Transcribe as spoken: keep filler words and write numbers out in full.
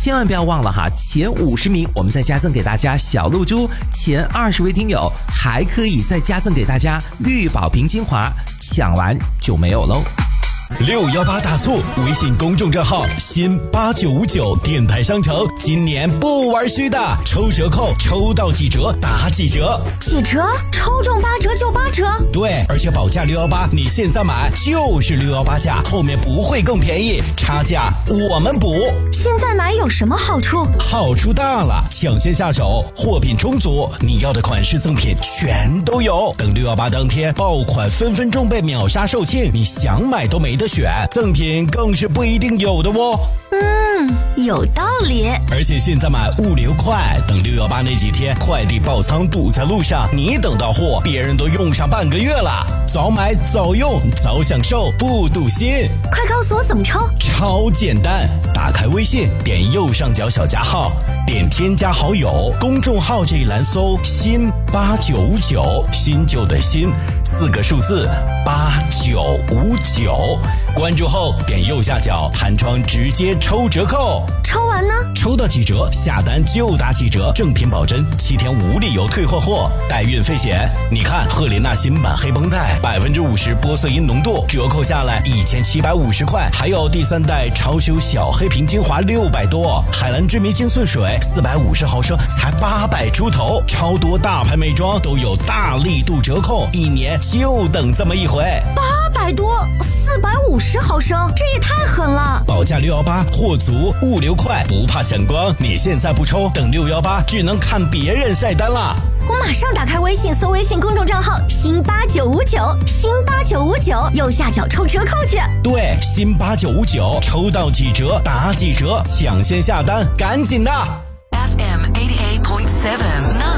千万不要忘了哈，前五十名我们再加赠给大家小露珠，前二十位听友还可以再加赠给大家绿宝瓶精华，抢完就没有喽。 六一八大促，微信公众账号新八九五九电台商城，今年不玩虚的，抽折扣，抽到几折打几折， 几折？抽中八折就八折？ 对，而且保价六一八，你现在买就是六一八价，后面不会更便宜，差价我们补。 现在买有什么好处？ 好处大了，抢先下手，货品充足，你要的款式赠品全都有。等六一八当天，爆款分分钟被秒杀售罄，你想买都没得选，赠品更是不一定有的哦。 嗯，有道理。 而且现在买物流快，等六一八那几天快递爆仓堵在路上，你等到货，别人都用上半个月了。早买早用早享受，不堵心。 快告诉我怎么抽？ 超简单，打开微信，点右上角小加号，点添加好友，公众号这一栏搜新八九五九，新旧的新，四个数字八九五九，关注后点右下角弹窗直接抽折扣。 抽完呢？ 抽到几折下单就打几折，正品保真，七天无理由退货货，代运费险。你看赫莲娜新版黑绷带，百分之五十玻色因浓度，折扣下来一千七百五十块。还有第三代超修小黑瓶精华六百多，海蓝之谜精粹水四百五十毫升才八百出头，超多大牌美妆都有大力度折扣，一年就等这么一回。 八百多，四百五十毫升，这也太狠了！ 保价六一八，货足，物流快，不怕抢光。你现在不抽，等六一八只能看别人晒单了。 我马上打开微信，搜微信公众账号新八九五九，新八九五九，右下角抽折扣去。 对，新八九五九，抽到几折打几折，抢先下单，赶紧的。 F M eighty-eight point seven